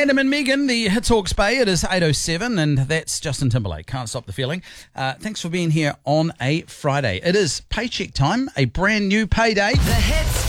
Adam and Megan, the Hits Hawke's Bay. It is 8:07 and that's Justin Timberlake. Can't stop the feeling. Thanks for being here on a Friday. It is paycheck time, a brand new payday. The Hits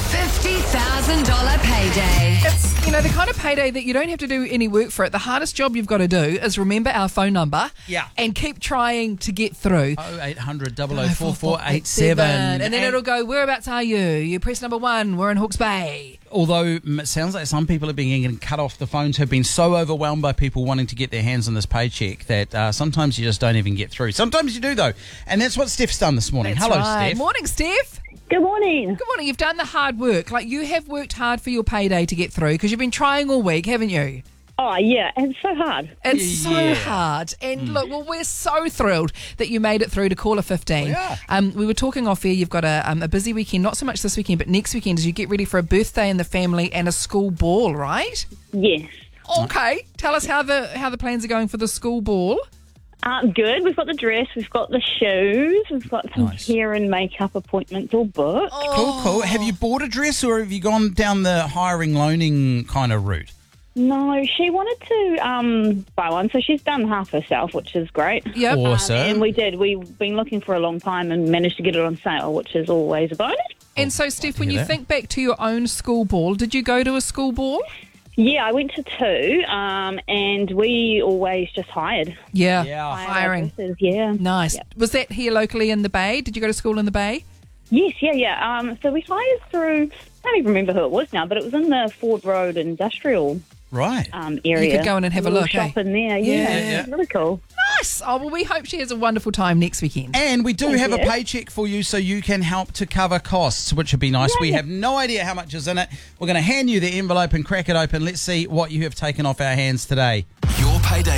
$50,000 payday. It's, the kind of payday that you don't have to do any work for it. The hardest job you've got to do is remember our phone number and keep trying to get through. 0800 004487. And then it'll go, whereabouts are you? You press number 1, we're in Hawke's Bay. Although it sounds like some people are being getting cut off. The phones have been so overwhelmed by people wanting to get their hands on this paycheck that sometimes you just don't even get through. Sometimes you do, though. And that's what Steph's done this morning. That's Hello, right. Steph. Morning, Steph. Good morning. Good morning. You've done the hard work. You have worked hard for your payday to get through because you've been trying all week, haven't you? Oh, yeah, it's so hard. It's so hard. And look, we're so thrilled that you made it through to Caller 15. Yeah. We were talking off air. You've got a busy weekend, not so much this weekend, but next weekend as you get ready for a birthday in the family and a school ball, right? Yes. Okay. Tell us how the plans are going for the school ball. Good. We've got the dress, we've got the shoes, we've got some hair and makeup appointments all booked. Cool. Have you bought a dress or have you gone down the hiring, loaning kind of route? No, she wanted to buy one, so she's done half herself, which is great. Yep. Awesome. And we did. We've been looking for a long time and managed to get it on sale, which is always a bonus. And so, Steph, when you that. think back to your own school ball, did you go to a school ball? Yeah, I went to 2, and we always just hired. Yeah. Hired Hiring. yeah. Nice. Yep. Was that here locally in the Bay? Did you go to school in the Bay? Yes, yeah. So we hired through, I can't even remember who it was now, but it was in the Ford Road Industrial Right. area. You could go in and have a look, shop in there, Yeah. Really cool. Nice. Oh, well, we hope she has a wonderful time next weekend. And we do have a you. paycheck for you so you can help to cover costs, which would be nice. We have no idea how much is in it. We're going to hand you the envelope and crack it open. Let's see what you have taken off our hands today. Your payday